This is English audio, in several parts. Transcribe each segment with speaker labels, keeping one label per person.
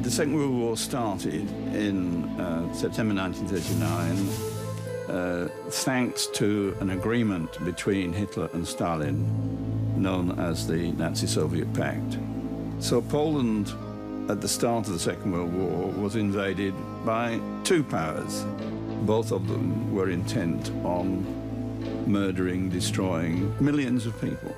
Speaker 1: The Second World War started in September 1939 thanks to an agreement between Hitler and Stalin known as the Nazi-Soviet Pact. So Poland, at the start of the Second World War, was invaded by two powers. Both of them were intent on murdering, destroying millions of people.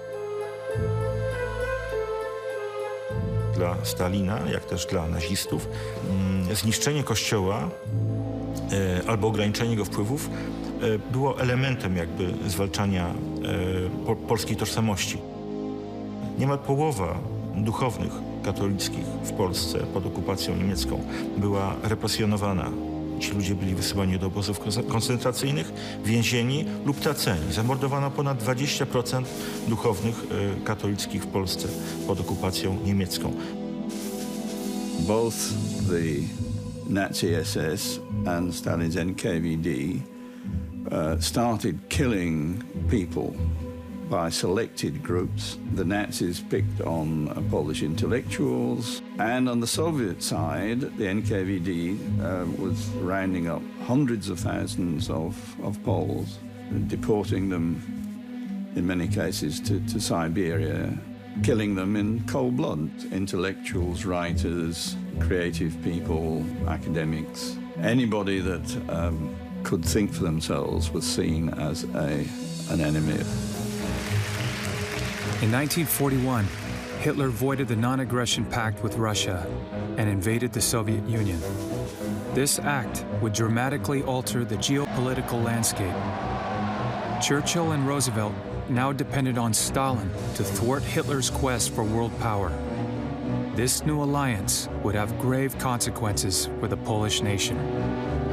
Speaker 2: Dla Stalina, jak też dla nazistów, zniszczenie Kościoła albo ograniczenie jego wpływów było elementem jakby zwalczania polskiej tożsamości. Niemal połowa duchownych katolickich w Polsce pod okupacją niemiecką była represjonowana. Ci ludzie byli wysyłani do obozów koncentracyjnych, więzieni lub traceni. Zamordowano ponad 20% duchownych katolickich w Polsce pod okupacją niemiecką.
Speaker 1: Both the Nazi SS and Stalin's NKVD started killing people by selected groups. The Nazis picked on Polish intellectuals, and on the Soviet side, the NKVD was rounding up hundreds of thousands of Poles, deporting them, in many cases, to Siberia, killing them in cold blood. Intellectuals, writers, creative people, academics, anybody that could think for themselves was seen as an enemy.
Speaker 3: In 1941, Hitler voided the non-aggression pact with Russia and invaded the Soviet Union. This act would dramatically alter the geopolitical landscape. Churchill and Roosevelt now depended on Stalin to thwart Hitler's quest for world power. This new alliance would have grave consequences for the Polish nation.